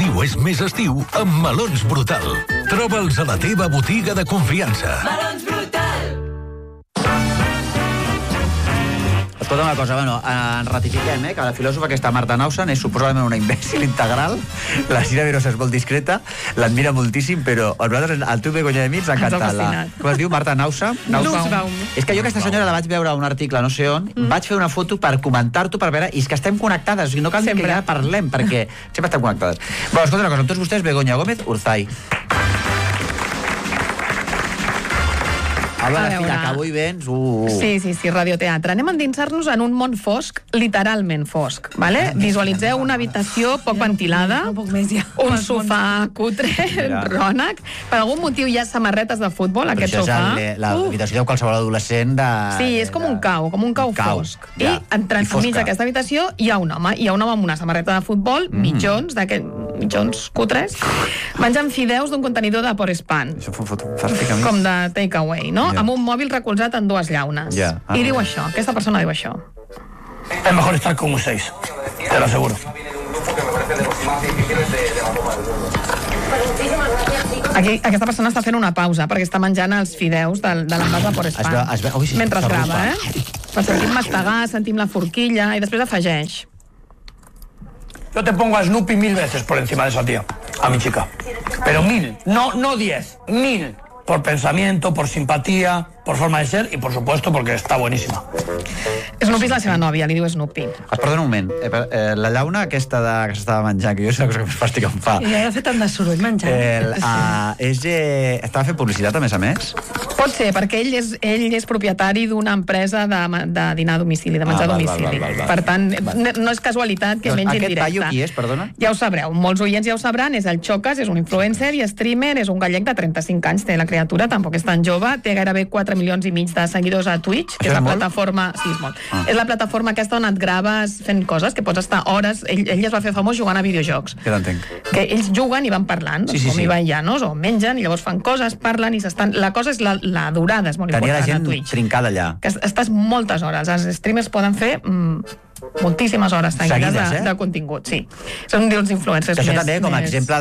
l'estiu és més estiu amb Melons Brutal. Troba'ls a la teva botiga de confiança. Melons Brutal. Escolta una cosa, bueno, ens ratifiquem, que la filòsofa aquesta Marta Nausen és suposadament una imbècil integral, la Sira Virosa és molt discreta, l'admira moltíssim, però a nosaltres, al teu Begoña de mi, ens ha encantat. Com es diu, Marta Nausen? Nussbaum. És que jo aquesta senyora la vaig veure a un article no sé on, vaig fer una foto per comentar-t'ho, per veure, i és que estem connectades, i no cal que ja parlem, perquè sempre estem connectades. Bueno, escolta una cosa, amb tots vostès, Begoña Gómez Urzay. Habla la filla, que avui vens... Sí, radioteatre. Anem a endinsar-nos en un món fosc, literalment fosc, vale? Visualitzeu una habitació poc ventilada, un sofà cutre, rònec, per algun motiu hi ha samarretes de futbol, aquest sofà. Però això és l'habitació de qualsevol adolescent de... Sí, és com un cau fosc. I enmig d'aquesta habitació hi ha un home amb una samarreta de futbol, mitjons cutres, menjant fideus d'un contenidor de Porespan. Com de takeaway, no? Amb un mòbil recolzat en dues llaunes. I diu això, aquesta persona diu això. Es mejor estar con ustedes, te lo aseguro. Aquesta persona està fent una pausa perquè està menjant els fideus de l'envàs de Porespan. Mentre grava, Per sentim mastegar, sentim la forquilla i després afegeix. Yo te pongo a Snoopy 1000 veces por encima de esa tía, a mi chica. Pero 1000, no 10, 1000. Por pensamiento, por simpatía, por forma de ser y, por supuesto, porque está buenísima. Snoopy és la seva nòvia, li diu Snoopy. Perdona un moment, la llauna aquesta que s'estava menjant, que jo és la cosa que més fàstic em fa. I ha fet tant de soroll menjant. Estava fent publicitat, a més? Pot ser, perquè ell és propietari d'una empresa de dinar a domicili, de menjar a domicili. Per tant, no és casualitat que mengi en directe. Aquest paio qui és, perdona? Ja ho sabreu, molts oients ja ho sabran, és el Chocas, és un influencer i streamer, és un gallec de 35 anys, té la criatura, tampoc és tan jove, té gairebé 4 milions i mig de seguidors a Twitch, que és la plataforma... Sí, és molt. És la plataforma aquesta on et graves fent coses, que pots estar hores... Ell es va fer famós jugant a videojocs. Ja t'entenc. Que ells juguen i van parlant, com ibayanos, o mengen, i llavors fan coses, parlen i s'estan... La cosa és la durada, és molt important a Twitch. Tenia la gent trincada allà. Que estàs moltes hores. Els streamers poden fer moltíssimes hores seguides de contingut, sí. Són dels influencers més... Això també com a exemple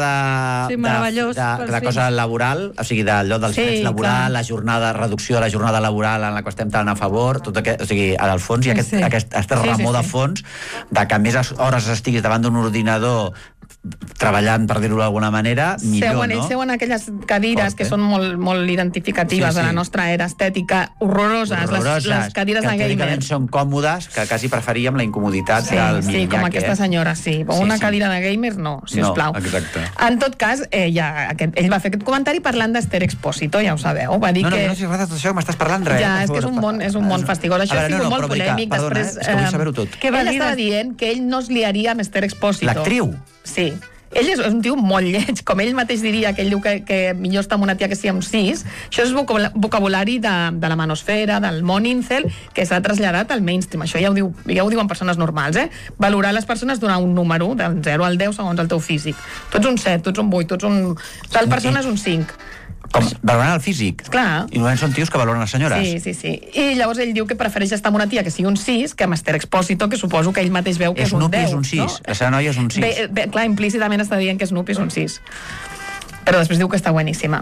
de cosa laboral, o sigui, d'allò dels drets laboral, la jornada, reducció de la jornada laboral en la que estem tan a favor, tot aquest, o sigui, al fons hi ha aquest remor de fons de que més hores estiguis davant d'un ordinador treballant, per dir-ho d'alguna manera, millor, no? Ells seuen aquelles cadires que són molt identificatives de la nostra era estètica, horroroses, les cadires de gamer. Que teòricament són còmodes, que quasi preferíem la incomoditat del minyac. Sí, com aquesta senyora, sí. Una cadira de gamer, no, sisplau. No, exacte. En tot cas, ell va fer aquest comentari parlant d'Esther Expósito, ja ho sabeu. Va dir que... No, si res de tot això, m'estàs parlant res. Ja, és que és un món fastigós. Això ha sigut molt polèmic. Perdona, és que vull saber-ho tot. Ell estava dient que ell no es liaria amb Esther Expósito. L'actriu? Sí. Ell és un tio molt lleig, com ell mateix diria, que ell diu que millor està amb una tia que sigui amb 6. Això és vocabulari de la manosfera, del món incel, que s'ha traslladat al mainstream. Això ja ho diuen persones normals, Valorar les persones, donar un número, del 0 al 10 segons el teu físic. Tu ets un 7, tu ets un 8, tal persona és un 5. Com valoren el físic? Clar. I normalment són tios que valoren les senyores. Sí. I llavors ell diu que prefereix estar amb una tia que sigui un 6 que amb Esther Expósito, que suposo que ell mateix veu que és un 10. Snoopy és un 6, no? La seva noia és un 6. Bé, clar, implícitament està dient que Snoopy és un 6. Però després diu que està bueníssima.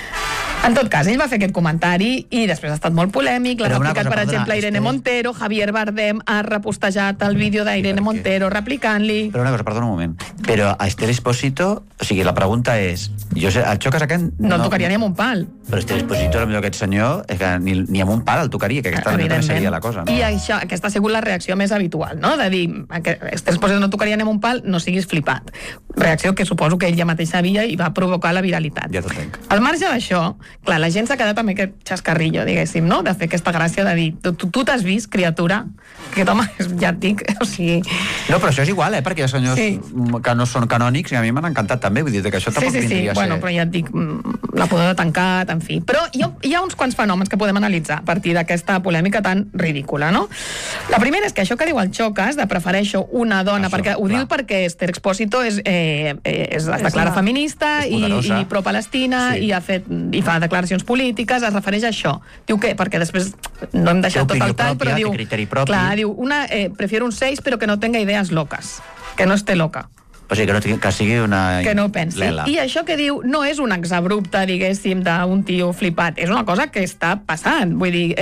En tot cas, ell va fer aquest comentari i després ha estat molt polèmic. L'ha replicat, per exemple, Irene Montero. Javier Bardem ha repostejat el vídeo d'Irene Montero replicant-li. Però una cosa, perdona un moment. Però a Esther Expósito, o sigui, la pregunta és... Jo sé, el Chocas aquest... No el tocaria ni amb un pal. Però Esther Expósito, potser aquest senyor, és que ni amb un pal el tocaria, que aquesta també seria la cosa, no? I aquesta ha sigut la reacció més habitual, no? De dir, Esther Expósito no tocaria ni amb un pal, no siguis flipat. Reacció que suposo que ell ja mateix sabia i va provocar la viralitat. Ja t'entenc. Al marge d'això, clar, la gent s'ha quedat amb aquest xascarrillo, diguéssim, no? De fer aquesta gràcia de dir, tu t'has vist, criatura? Aquest home, ja et dic, o sigui... No, però això és igual, perquè hi ha senyors que no són canònics i a mi m'han encantat també, vull dir que això tampoc vindria a ser... Bueno, però ja et dic, la pudor de tancat, en fi. Però hi ha uns quants fenòmens que podem analitzar a partir d'aquesta polèmica tan ridícula, no? La primera és que això que diu el Chocas, de prefereixo una dona, perquè ho diu perquè Esther Expósito es declara feminista i pro-Palestina i fa declaracions polítiques, es refereix a això. Diu que, perquè després no hem deixat tot el tall, però diu... Criteri propi. Clar, diu, prefiero un 6 però que no tenga ideas locas, que no esté loca. O sigui, que sigui una... Que no ho pensi. Lela. I això que diu no és un exabrupte, diguéssim, d'un tio flipat. És una cosa que està passant. Vull dir,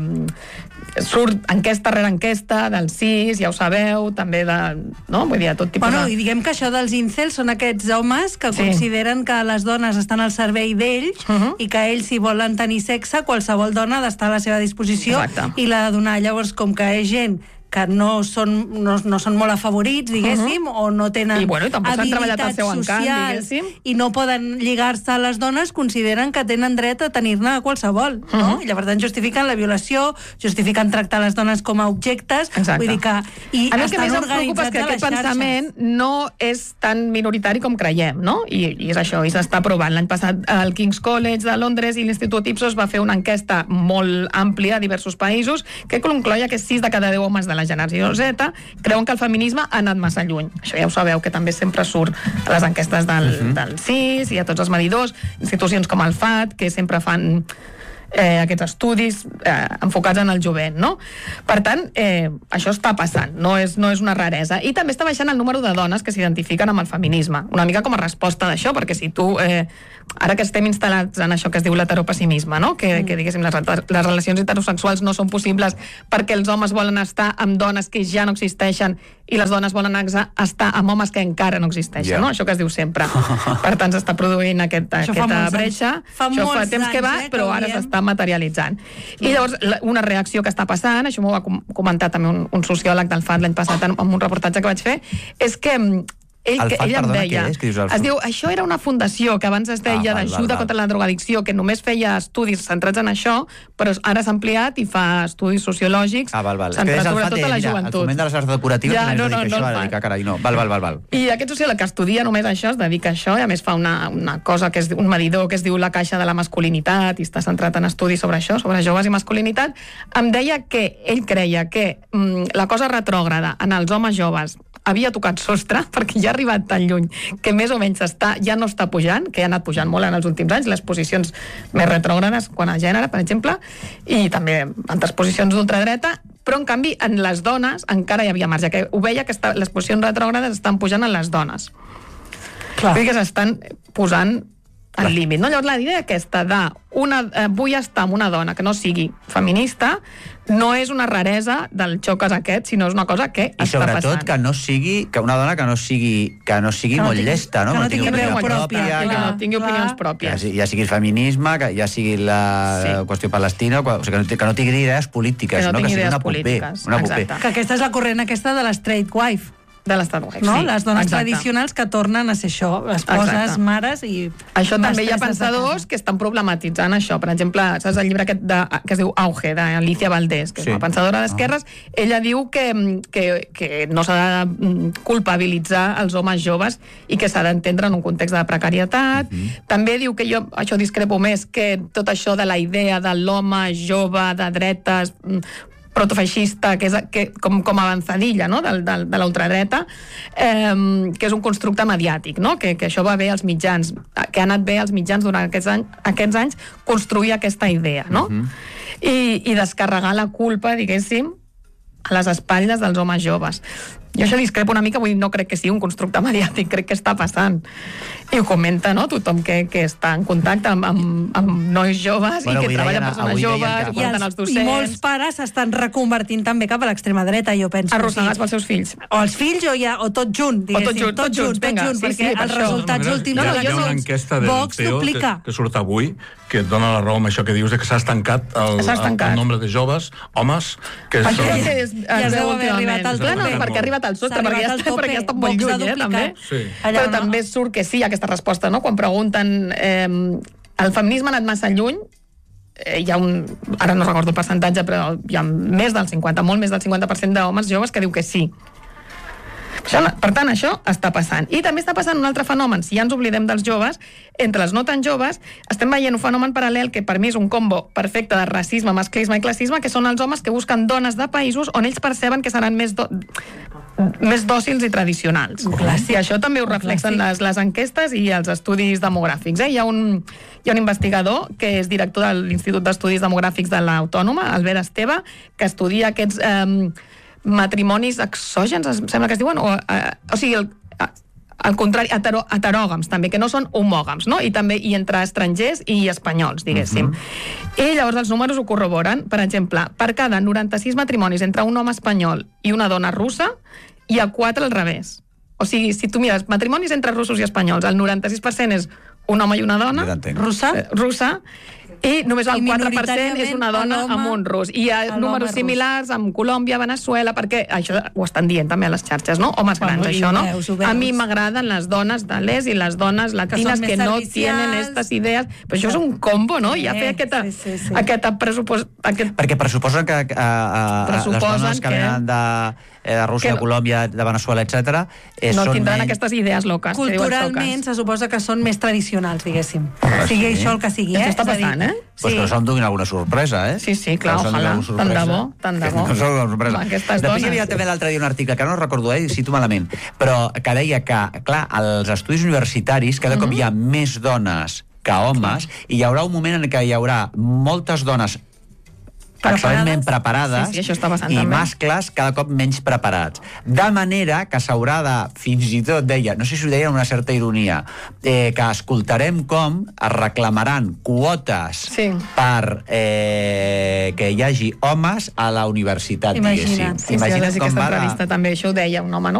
surt enquesta rere enquesta del CIS, ja ho sabeu, també de... No? Vull dir, tot tipus de... I diguem que això dels incels són aquests homes que consideren que les dones estan al servei d'ells i que ells, si volen tenir sexe, qualsevol dona ha d'estar a la seva disposició i l'ha de donar. Llavors, com que és gent que no són molt afavorits, diguéssim, o no tenen habilitats socials i no poden lligar-se a les dones, consideren que tenen dret a tenir-ne a qualsevol. I llavors justifiquen la violació, justifiquen tractar les dones com a objectes. Vull dir que... A mi el que més em preocupa és que aquest pensament no és tan minoritari com creiem, no? I és això, i s'està provant. L'any passat el King's College de Londres i l'Institut Ipsos va fer una enquesta molt àmplia a diversos països que concloia que 6 de cada 10 homes de la generació Z creuen que el feminisme ha anat massa lluny. Això ja ho sabeu, que també sempre surt a les enquestes del CIS i a tots els medidors, institucions com el FAT, que sempre fan aquests estudis enfocats en el jovent, no? Per tant, això està passant, no és una raresa. I també està baixant el número de dones que s'identifiquen amb el feminisme, una mica com a resposta d'això, perquè si tu, ara que estem instal·lats en això que es diu l'heteropessimisme, no? Que diguéssim, les relacions heterosexuals no són possibles perquè els homes volen estar amb dones que ja no existeixen i les dones volen estar amb homes que encara no existeixen, no? Això que es diu sempre. Per tant, s'està produint aquesta bretxa. Això fa temps que va, però ara s'està materialitzant. I llavors, una reacció que està passant, això m'ho va comentar també un sociòleg del FAT l'any passat en un reportatge que vaig fer, és que ell em deia, es diu, això era una fundació que abans es deia d'ajuda contra la drogadicció, que només feia estudis centrats en això, però ara s'ha ampliat i fa estudis sociològics centrats sobretot a la joventut. El foment de les arts decoratives no això. I aquest sociòleg que estudia només això, es dedica a això, i a més fa una cosa, que és un medidor que es diu la caixa de la masculinitat, i està centrat en estudis sobre això, sobre joves i masculinitat, em deia que ell creia que la cosa retrògrada en els homes joves havia tocat sostre, perquè ja ha arribat tan lluny que més o menys ja no està pujant, que ha anat pujant molt en els últims anys, les posicions més retrògrades quant a gènere, per exemple, i també altres posicions d'ultradreta, però en canvi en les dones encara hi havia marge, que ho veia que les posicions retrògrades estan pujant en les dones. Vull dir que s'estan posant al límit, no? Llavors la idea aquesta de vull estar amb una dona que no sigui feminista no és una raresa del xoques aquest, sinó és una cosa que està passant. I sobretot que no sigui, que una dona que no sigui molt llesta, no? Que no tingui veu pròpia, que no tingui opinions pròpies. Ja sigui el feminisme, que ja sigui la qüestió palestina, o sigui, que no tingui idees polítiques, que no sigui una pupé. Que aquesta és la corrent aquesta de la straight wife. De l'estat wife, no? Les dones tradicionals que tornen a ser això, esposes, mares i... Això també hi ha pensadors que estan problematitzant això. Per exemple, saps el llibre aquest que es diu Auge, d'Alicia Valdés, que és una pensadora d'esquerres, ella diu que no s'ha de culpabilitzar els homes joves i que s'ha d'entendre en un context de precarietat. També diu que jo, això discrepo més, que tot això de la idea de l'home jove de dretes protofeixista, com avançadilla, no? de la ultradreta, que és un constructe mediàtic, no? que això va bé als mitjans, que ha anat bé als mitjans durant aquests anys construir aquesta idea, no? I descarregar la culpa, diguéssim, a les espatlles dels homes joves. Jo això discrepo una mica, vull dir, no crec que sigui un constructe mediàtic, crec que està passant. I ho comenta, no?, tothom que està en contacte amb nois joves i que treballa amb persones joves, i els docents. I molts pares s'estan reconvertint també cap a l'extrema dreta, jo penso. Arrossegats pels seus fills. O els fills o tot junt, diguéssim. Tot junt, perquè els resultats últims... Hi ha una enquesta del CEO que surt avui que et dona la raó amb això que dius, que s'ha estancat el nombre de joves, homes, que són... Ja es deu haver arribat al tope. Perquè ha arribat al sostre, perquè ja està molt lluny, també. Però també surt que sí, aquesta resposta, no? Quan pregunten el feminisme ha anat massa lluny, hi ha ara no recordo el percentatge, però hi ha més del 50, molt més del 50% d'homes joves que diu que sí. Per tant, això està passant. I també està passant un altre fenomen, si ja ens oblidem dels joves, entre els no tan joves, estem veient un fenomen paral·lel que per mi és un combo perfecte de racisme, masclisme i classisme, que són els homes que busquen dones de països on ells perceben que seran més dòcils i tradicionals. I això també ho reflexen les enquestes i els estudis demogràfics. Hi ha un investigador que és director de l'Institut d'Estudis Demogràfics de l'Autònoma, Albert Esteve, que estudia aquests matrimonis exògens, em sembla que es diuen, o sigui, al contrari, heterògams també, que no són homògams, no? I també entre estrangers i espanyols, diguéssim. I llavors els números ho corroboren. Per exemple, per cada 96 matrimonis entre un home espanyol i una dona russa, hi ha 4 al revés. O sigui, si tu mires matrimonis entre russos i espanyols, el 96% és un home i una dona russa, i només el 4% és una dona amb un rus. I hi ha números similars amb Colòmbia, Venezuela, perquè això ho estan dient també a les xarxes, no? Homes grans, això, no? A mi m'agraden les dones de l'est i les dones latines que no tenen aquestes idees. Però això és un combo, no? Ja fer aquest pressupost... Perquè pressuposen que les dones que venen de Rússia, de Colòmbia, de Venezuela, etc. no tindran aquestes idees locals. Culturalment se suposa que són més tradicionals, diguéssim. Sigui això el que sigui. Això està passant, Pues que no se'm donin alguna sorpresa, Sí, clar, ojalà. Tant de bo. No se'm donin sorpresa. Després hi havia també l'altre dia un article, que no recordo, cito malament, però que deia que, clar, als estudis universitaris cada cop hi ha més dones que homes, i hi haurà un moment en què hi haurà moltes dones excel·lentment preparades i mascles cada cop menys preparats. De manera que s'haurà de, fins i tot deia, no sé si ho deia amb una certa ironia, que escoltarem com es reclamaran quotes per que hi hagi homes a la universitat, diguéssim. Imagina't com va... Aquesta entrevista també, això ho deia un home, no?